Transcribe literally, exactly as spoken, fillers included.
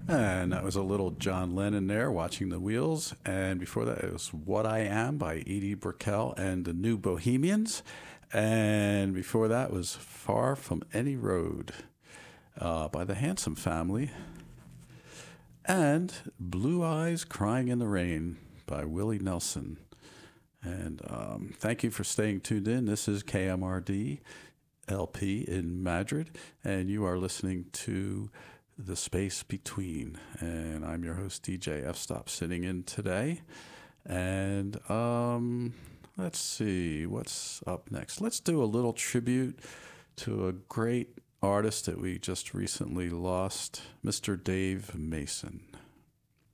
And that was a little John Lennon there, Watching the Wheels. And before that, it was What I Am by Edie Brickell and the New Bohemians. And before that was Far From Any Road uh, by the Handsome Family. And Blue Eyes Crying in the Rain by Willie Nelson. And um, thank you for staying tuned in. This is K M R D L P in Madrid, and you are listening to The Space Between. And I'm your host, D J F-Stop, sitting in today. And um, let's see, what's up next? Let's do a little tribute to a great artist that we just recently lost, Mister Dave Mason.